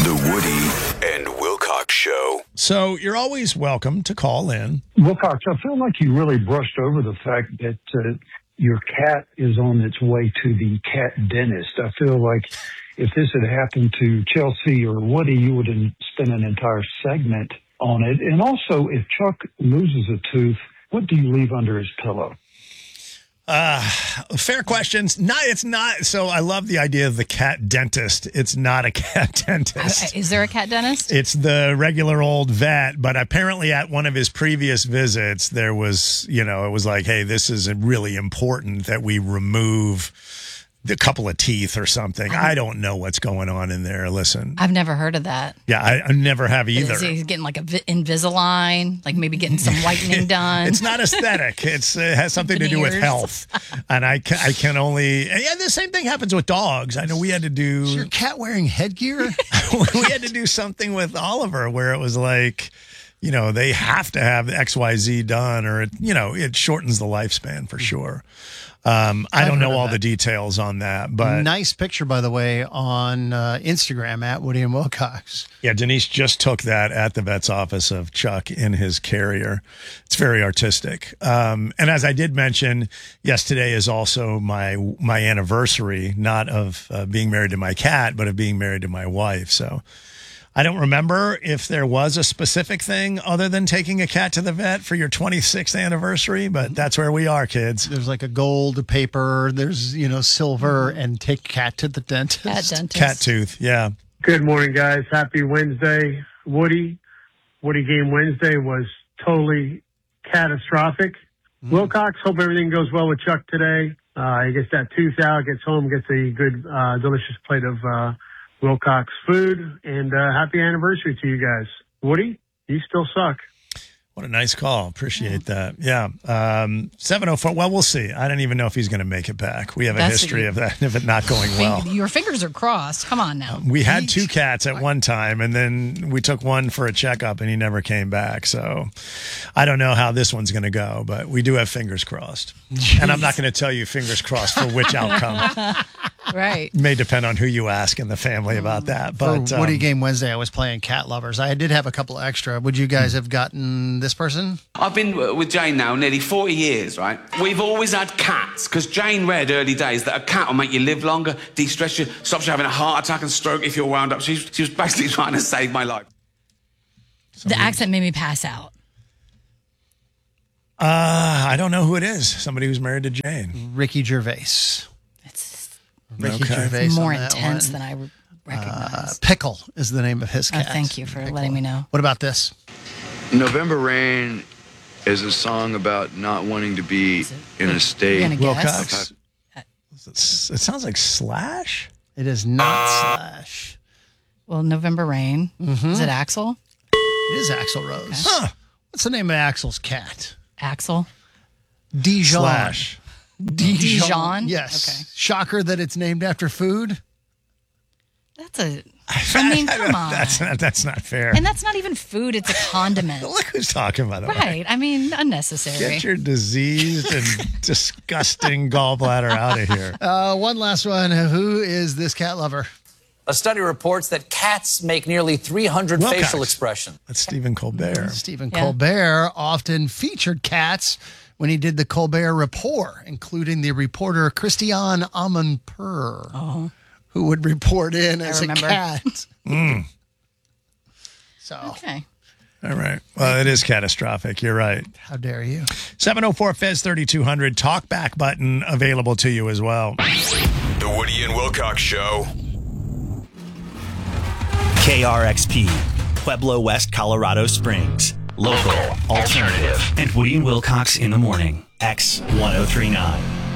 The Woody and Wilcox Show. So you're always welcome to call in. Wilcox, I feel like you really brushed over the fact that your cat is on its way to the cat dentist. I feel like if this had happened to Chelsea or Woody, you would have spent an entire segment on it. And also, if Chuck loses a tooth, what do you leave under his pillow? Fair questions. It's not. So I love the idea of the cat dentist. It's not a cat dentist. Is there a cat dentist? It's the regular old vet, but apparently at one of his previous visits, there was, it was like, hey, this is really important that we remove the couple of teeth or something. I don't know what's going on in there. Listen. I've never heard of that. Yeah, I never have either. Is he getting like a Invisalign, like maybe getting some whitening done? It's not aesthetic. It has something to do with health. And I can only, yeah, the same thing happens with dogs. I know we had to do. Is your cat wearing headgear? We had to do something with Oliver where it was like, they have to have XYZ done or, it shortens the lifespan for sure. I don't know all the details on that, but nice picture, by the way, on Instagram at Woody and Wilcox. Yeah, Denise just took that at the vet's office of Chuck in his carrier. It's very artistic. And as I did mention, yes, today is also my anniversary, not of being married to my cat, but of being married to my wife. So I don't remember if there was a specific thing other than taking a cat to the vet for your 26th anniversary, but that's where we are, kids. There's like a gold paper, there's, silver, and take cat to the dentist. Cat tooth, yeah. Good morning, guys. Happy Wednesday. Woody Game Wednesday was totally catastrophic. Wilcox, hope everything goes well with Chuck today. He gets that tooth out, gets home, gets a good, delicious plate of Wilcox food, and happy anniversary to you guys. Woody, you still suck. What a nice call. Appreciate that. Yeah. 704. Well, we'll see. I don't even know if he's going to make it back. We have a history of that, of it not going well. Your fingers are crossed. Come on now. We had two cats at one time, and then we took one for a checkup, and he never came back. So I don't know how this one's going to go, but we do have fingers crossed. Jeez. And I'm not going to tell you fingers crossed for which outcome. Right. May depend on who you ask in the family about that. But for Woody Game Wednesday, I was playing Cat Lovers. I did have a couple extra. Would you guys have gotten this person? I've been with Jane now nearly 40 years, right? We've always had cats, because Jane read early days that a cat will make you live longer, de-stress you, stops you having a heart attack and stroke if you're wound up. She was basically trying to save my life. The accent made me pass out. I don't know who it is. Somebody who's married to Jane. Ricky Gervais. Ricky Gervais. It's more intense than I recognize. Pickle is the name of his cat. Thank you for letting me know. What about this? November Rain is a song about not wanting to be in a state. Wilcox. It sounds like Slash. It is not Slash. Well, November Rain. Is it Axl? It is Axl Rose. Okay. Huh. What's the name of Axl's cat? Axl. Dijon. Slash. Dijon? Yes. Okay. Shocker that it's named after food. I mean, come on. That's not fair. And that's not even food. It's a condiment. Look who's talking, by the way. Right. I mean, unnecessary. Get your diseased and disgusting gallbladder out of here. One last one. Who is this cat lover? A study reports that cats make nearly 300 facial expressions. That's Stephen Colbert. Stephen Colbert often featured cats when he did the Colbert Report, including the reporter Christiane Amanpour, who would report in as a cat. So, okay. All right. Well, it is catastrophic. You're right. How dare you? 704-FEZ-3200. Talkback button available to you as well. The Woody and Wilcox Show. KRXP, Pueblo West, Colorado Springs. Local, alternative, and Woody and Wilcox in the morning. X1039.